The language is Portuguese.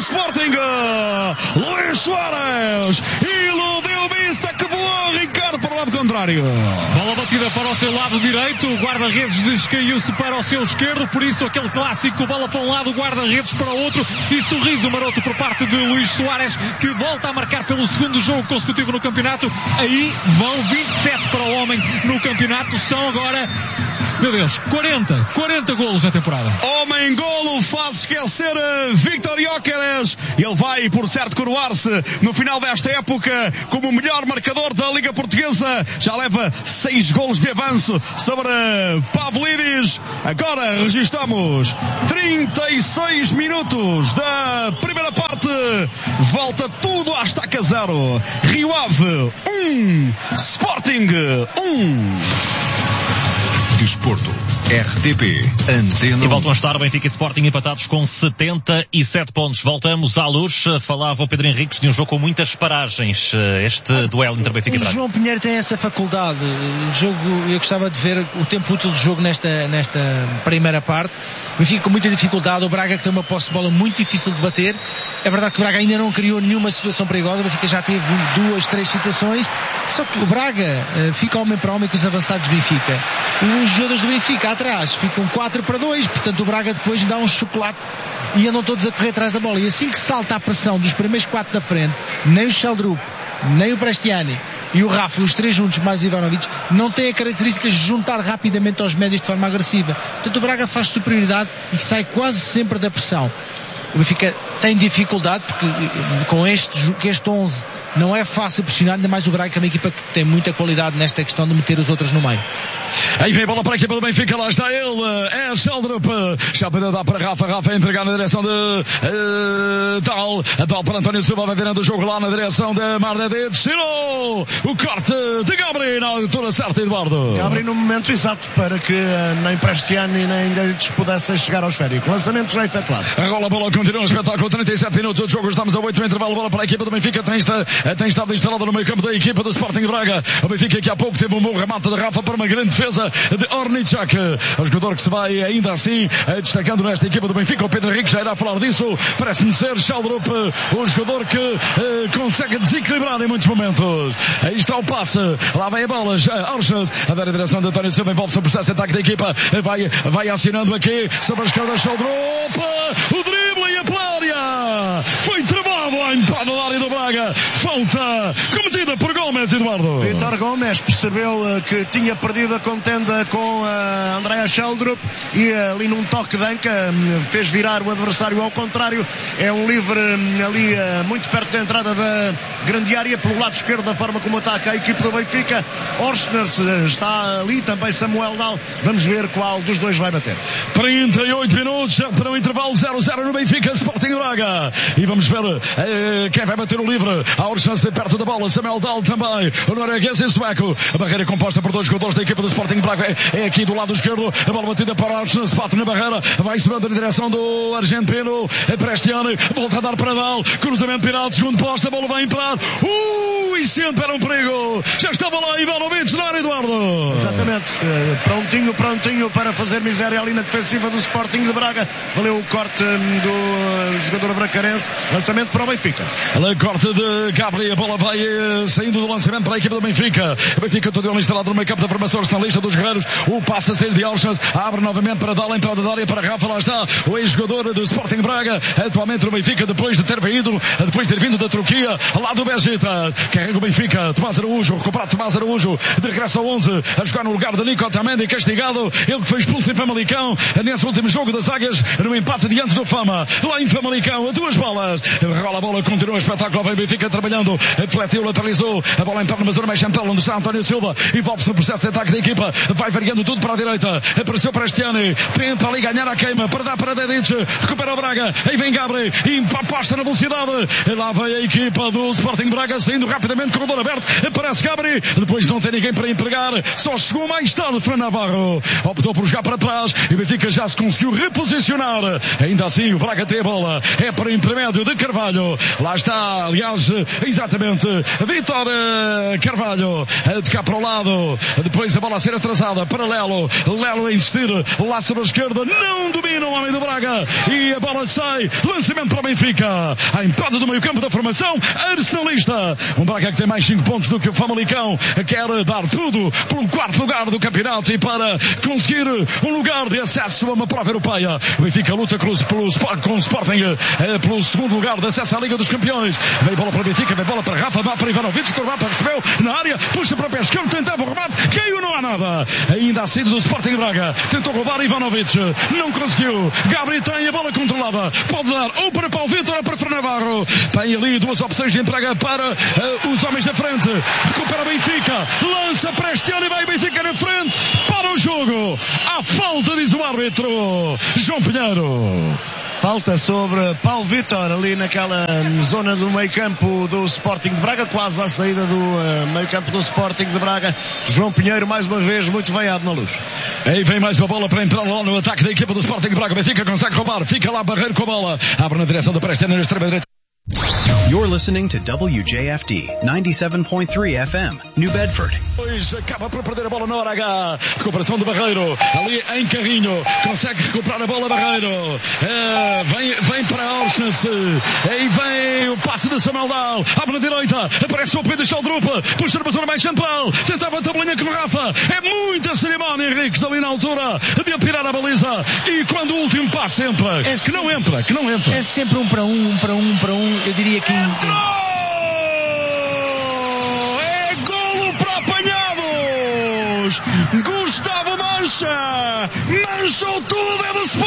Sporting. Luís Soares iludiu o Mista, que voou, Ricardo, para o lado contrário. Bola batida para o seu lado direito, o guarda-redes descaiu-se para o seu esquerdo, por isso aquele clássico, bola para um lado, guarda-redes para o outro, e sorriso maroto por parte de Luís Soares, que volta a marcar pelo segundo jogo consecutivo no campeonato. Aí vão 27 para o homem no campeonato, são agora, meu Deus, 40 golos na temporada. Homem-golo faz esquecer Víctor Gyökeres. Ele vai, por certo, coroar-se no final desta época como o melhor marcador da Liga Portuguesa. Já leva 6 golos de avanço sobre Pavlidis. Agora registramos 36 minutos da primeira parte. Volta tudo à estaca 0. Rio Ave 1, Sporting 1. Desporto, RTP, Antena. E voltam a estar Benfica e Sporting empatados com 77 pontos. Voltamos à luz. Falava o Pedro Henriques de um jogo com muitas paragens. Este duelo entre Benfica e Braga. O João Pinheiro tem essa faculdade. O jogo, eu gostava de ver o tempo útil do jogo nesta primeira parte. O Benfica com muita dificuldade. O Braga que tem uma posse de bola muito difícil de bater. É verdade que o Braga ainda não criou nenhuma situação perigosa. O Benfica já teve 2, 3 situações. Só que o Braga fica homem para homem com os avançados do Benfica. Os jogadores do Benfica atrás ficam 4-2, portanto o Braga depois dá um chocolate e andam todos a correr atrás da bola, e assim que salta a pressão dos primeiros 4 da frente, nem o Sheldrup, nem o Prestiani e o Rafa, os 3 juntos mais o Ivanovic, não têm a característica de juntar rapidamente aos médios de forma agressiva. Portanto o Braga faz superioridade e sai quase sempre da pressão. O Benfica tem dificuldade porque com este 11 não é fácil pressionar, ainda mais o Braga, que é uma equipa que tem muita qualidade nesta questão de meter os outros no meio. Aí vem a bola para a equipa do Benfica, lá está ele, é Sheldrup, já para dar para Rafa entregar na direção de Tal para António Silva, vai virando o jogo lá na direção de Mardedit, tirou o corte de Gabri na altura certa, Eduardo. Gabri no momento exato para que nem Prestiani nem Dedic pudessem chegar ao esférico. Lançamento já efetuado. Agora a bola continua o espetáculo, 37 minutos de jogo, estamos a 8 no intervalo, bola para a equipa do Benfica, tem estado instalada no meio campo da equipa do Sporting de Braga. O Benfica aqui há pouco teve um bom remate de Rafa para uma grande defesa de Ornichak, o jogador que se vai ainda assim destacando nesta equipa do Benfica. O Pedro Henrique já irá falar disso, parece-me ser Sheldrup o jogador que consegue desequilibrar em muitos momentos. Aí está o passe, lá vem a bola, Orchas a dar a direção de António Silva, envolve-se o processo de ataque da equipa, vai acionando aqui sobre a esquerda Sheldrup, o drible e a plária foi travado a entrada da área do Braga, falta cometida por Gomes, Eduardo. Vítor Gomes percebeu que tinha perdido a contenda com Andrea Sheldrup e ali num toque de anca fez virar o adversário ao contrário. É um livre ali muito perto da entrada da grande área pelo lado esquerdo, da forma como ataca a equipe do Benfica. Orsnes está ali, também Samuel Dal. Vamos ver qual dos dois vai bater. 38 minutos para o intervalo, 0-0 no Benfica, Sporting Braga, e vamos ver quem vai bater o livre. A Orsnes perto da bola, Samuel Dal também, o norueguês e sueco. A barreira composta por 2 jogadores da equipa do Sporting Braga é aqui do lado esquerdo, a bola batida para Orsnes, bate na barreira, vai subindo na direção do argentino Prestiani, volta a dar para Dal, cruzamento pirado, segundo posto, a bola vai entrar, e sempre era um perigo, já estava lá Ivanovic na área, Eduardo. Exatamente, prontinho para fazer miséria ali na defensiva do Sporting de Braga. Valeu o corte do jogador bracarense, lançamento para o Benfica. O corte de Gabri, a bola vai saindo do lançamento para a equipa do Benfica. O Benfica todo ele instalado no meio campo da formação arsenalista dos guerreiros. O passe a sair de Orsnes, abre novamente para dar a entrada da área para Rafa, lá está o ex-jogador do Sporting Braga, atualmente no Benfica, depois de ter vindo da Turquia, lá do Besiktas. Carrega o Benfica, Tomás Araújo, recuperado Tomás Araújo, de regresso ao 11, a jogar no lugar de Nico Otamendi, castigado, ele que foi expulso em Famalicão, nesse último jogo das Águias, no empate diante do Fama, lá em Famalicão, a 2 bolas, rola a bola, continua o espetáculo, vem o Benfica trabalhando, defletiu, lateralizou, a bola entra numa zona mais central, onde está António Silva, envolve-se no processo de ataque da equipa, vai variando tudo para a direita, apareceu Prestiani, tenta ali ganhar a queima, para dar para Dedic, recupera o Braga, aí vem Gabri, aposta na velocidade, lá vem a equipa do Sporting Braga, saindo rápido exatamente com o bola aberto, aparece Gabri, depois não tem ninguém para entregar, só chegou mais tarde Fran Navarro, optou por jogar para trás e o Benfica já se conseguiu reposicionar. Ainda assim o Braga tem a bola, é para intermédio de Carvalho, lá está, aliás, exatamente Vítor Carvalho a tocar para o lado, depois a bola a ser atrasada para Lelo a insistir, lá sobre a esquerda, não domina o homem do Braga e a bola sai, lançamento para o Benfica, a entrada do meio campo da formação arsenalista, um Braga que tem mais 5 pontos do que o Famalicão, quer dar tudo pelo 4º lugar do campeonato e para conseguir um lugar de acesso a uma prova europeia. O Benfica luta com o Sporting pelo 2º lugar de acesso à Liga dos Campeões. Vem bola para o Benfica, vem bola para Rafa, vai para Ivanovic, Corvapa recebeu na área, puxa para o pé esquerdo, tentava o remate, caiu, não há nada. Ainda a saída do Sporting Braga, tentou roubar Ivanovic, não conseguiu. Gabri tem a bola controlada, pode dar ou para Paulo Vitor ou para Fran Navarro. Tem ali 2 opções de entrega para os homens da frente. Recupera o Benfica, lança para Estiano e vai o Benfica na frente para o jogo. Há falta, diz o árbitro João Pinheiro. Falta sobre Paulo Vitor ali naquela zona do meio campo do Sporting de Braga, quase à saída do meio campo do Sporting de Braga. João Pinheiro mais uma vez muito veiado na luz. Aí vem mais uma bola para entrar lá no ataque da equipa do Sporting de Braga. Benfica consegue roubar, fica lá Barreiro com a bola, abre na direção do Prestano na extrema direita. You're listening to WJFD 97.3 FM, New Bedford. Pois acaba por perder a bola na hora H. Recuperação do Barreiro, ali em Carrinho, consegue recuperar a bola Barreiro. Vem para Orsens. Aí vem o passe de Samuel Dal. Abre na direita, aparece o Pedro Schaldrup, puxa na zona mais central, tentava a tabelinha com o Rafa. É muita cerimónia, Henriques, ali na altura de apirar a baliza. E quando o último passe entra, que não entra. É sempre um para um. Eu diria que entrou! É golo para apanhados! Gustavo Mancha! Manchou tudo, é do Sporting!